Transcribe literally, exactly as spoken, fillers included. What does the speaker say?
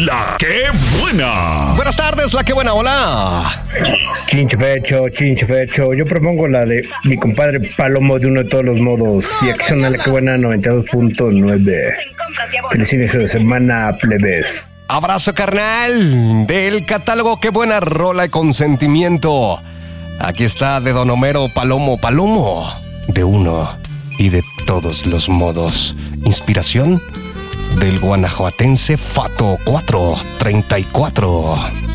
La que buena. Buenas tardes, la que buena, hola. Chinche fecho, chinche fecho. Yo propongo la de mi compadre Palomo de uno de todos los modos. Y aquí suena la que buena noventa y dos punto nueve. Feliz inicio de semana, plebes. Abrazo, carnal. Del catálogo, qué buena rola y consentimiento. Aquí está de Don Homero Palomo, Palomo. De uno y de todos los modos. Inspiración del guanajuatense Fato cuatro treinta y cuatro.